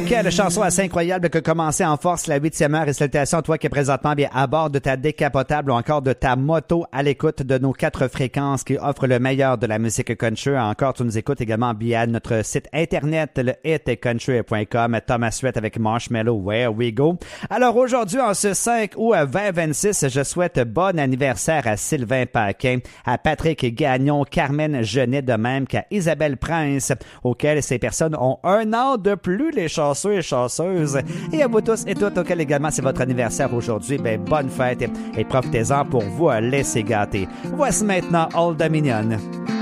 Quelle chanson assez incroyable que commencer en force la 8e heure et salutations à toi qui est présentement bien à bord de ta décapotable ou encore de ta moto à l'écoute de nos 4 fréquences qui offrent le meilleur de la musique country. Encore, tu nous écoutes également via notre site internet, le hitcountry.com. Thomas Rhett avec Marshmallow, Where We Go. Alors aujourd'hui, en ce 5 août 2026, je souhaite bon anniversaire à Sylvain Paquin, à Patrick Gagnon, Carmen Genet, de même qu'à Isabelle Prince, auxquels ces personnes ont un an de plus, les chanceux et chanceuses. Et à vous tous et toutes auxquels également c'est votre anniversaire aujourd'hui, ben bonne fête et profitez-en pour vous laisser gâter. Voici maintenant Old Dominion.